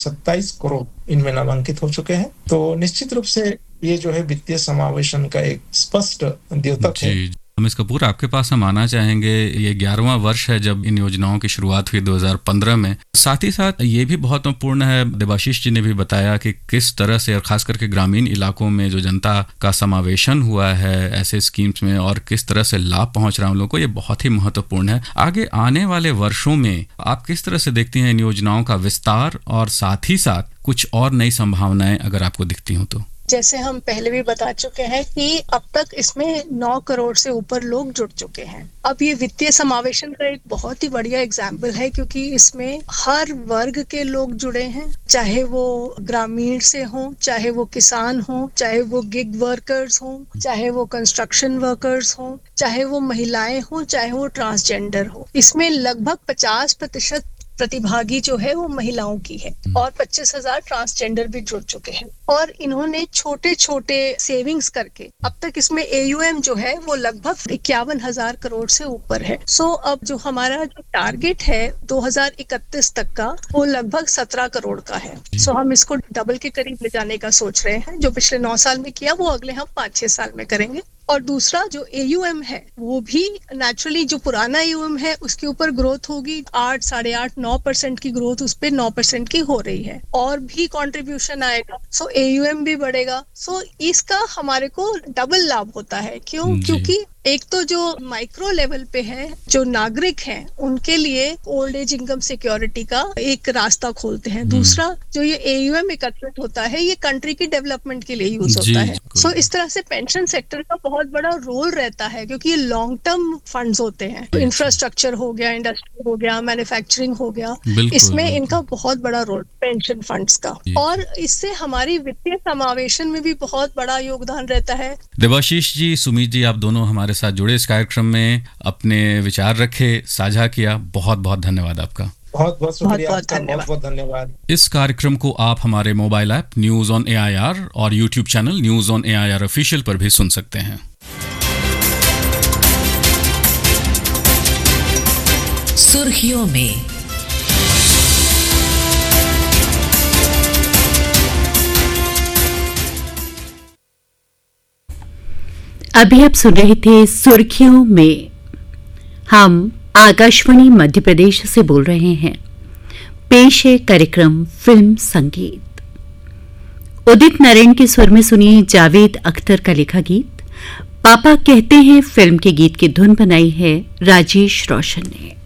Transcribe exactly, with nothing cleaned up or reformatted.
सत्ताईस करोड़ इनमें नामांकित हो चुके हैं। तो निश्चित रूप से ये जो है वित्तीय समावेशन का एक स्पष्ट द्योतक है। जी, रमेश कपूर, आपके पास हम आना चाहेंगे। ये ग्यारहवां वर्ष है जब इन योजनाओं की शुरुआत हुई दो हज़ार पंद्रह में। साथ ही साथ ये भी बहुत महत्वपूर्ण है, देवाशीष जी ने भी बताया कि किस तरह से और खास करके ग्रामीण इलाकों में जो जनता का समावेशन हुआ है ऐसे स्कीम्स में और किस तरह से लाभ पहुंच रहा है उन लोगों को, ये बहुत ही महत्वपूर्ण है। आगे आने वाले वर्षों में आप किस तरह से देखती हैं इन योजनाओं का विस्तार और साथ ही साथ कुछ और नई संभावनाएं अगर आपको दिखती हो तो? जैसे हम पहले भी बता चुके हैं कि अब तक इसमें नौ करोड़ से ऊपर लोग जुड़ चुके हैं। अब ये वित्तीय समावेशन का एक बहुत ही बढ़िया एग्जाम्पल है क्योंकि इसमें हर वर्ग के लोग जुड़े हैं, चाहे वो ग्रामीण से हो, चाहे वो किसान हो, चाहे वो गिग वर्कर्स हो, चाहे वो कंस्ट्रक्शन वर्कर्स हो, चाहे वो महिलाएं हो, चाहे वो ट्रांसजेंडर हो। इसमें लगभग पचास प्रतिशत प्रतिभागी जो है वो महिलाओं की है और पच्चीस हजार ट्रांसजेंडर भी जुड़ चुके हैं और इन्होंने छोटे छोटे सेविंग्स करके अब तक इसमें एयूएम जो है वो लगभग इक्यावन हजार करोड़ से ऊपर है। सो अब जो हमारा जो टारगेट है दो हज़ार इकतीस तक का वो लगभग सत्रह करोड़ का है। सो हम इसको डबल के करीब ले जाने का सोच रहे हैं। जो पिछले नौ साल में किया वो अगले हम पाँच छह साल में करेंगे। और दूसरा जो एयूएम है वो भी नेचुरली जो पुराना एयूएम है उसके ऊपर ग्रोथ होगी। आठ साढ़े आठ नौ परसेंट की ग्रोथ उस पे नौ परसेंट की हो रही है और भी कंट्रीब्यूशन आएगा। सो एयूएम भी बढ़ेगा। सो इसका हमारे को डबल लाभ होता है। क्यों? क्योंकि एक तो जो माइक्रो लेवल पे है जो नागरिक हैं उनके लिए ओल्ड एज इनकम सिक्योरिटी का एक रास्ता खोलते हैं। दूसरा जो ये एयूएम एकत्रित होता है ये कंट्री की डेवलपमेंट के लिए यूज होता है। सो so, इस तरह से पेंशन सेक्टर का बहुत बड़ा रोल रहता है क्योंकि ये लॉन्ग टर्म फंड्स होते हैं। इंफ्रास्ट्रक्चर हो गया, इंडस्ट्री हो गया, मैन्युफैक्चरिंग हो गया, इसमें इनका बहुत बड़ा रोल पेंशन फंड्स का और इससे हमारी वित्तीय समावेशन में भी बहुत बड़ा योगदान रहता है। देवाशीष जी, सुमित जी, आप दोनों हमारे साथ जुड़े इस कार्यक्रम में, अपने विचार रखे, साझा किया, बहुत बहुत धन्यवाद आपका। बहुत बहुत शुक्रिया आपका, बहुत बहुत धन्यवाद। इस कार्यक्रम को आप हमारे mobile app news on AIR और YouTube channel news on AIR official पर भी सुन सकते हैं। सुर्खियों में अभी आप सुन रहे थे सुर्खियों में। हम आकाशवाणी मध्य प्रदेश से बोल रहे हैं। पेश है कार्यक्रम फिल्म संगीत। उदित नारायण के स्वर में सुनिए जावेद अख्तर का लिखा गीत। पापा कहते हैं फिल्म के गीत की धुन बनाई है राजेश रोशन ने।